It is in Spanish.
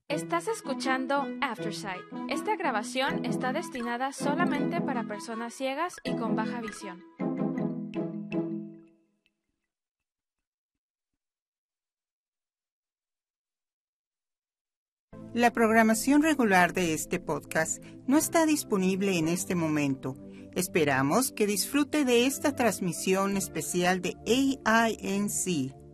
Estás escuchando Aftersight. Esta grabación está destinada solamente para personas ciegas y con baja visión. La programación regular de este podcast no está disponible en este momento. Esperamos que disfrute de esta transmisión especial de AINC.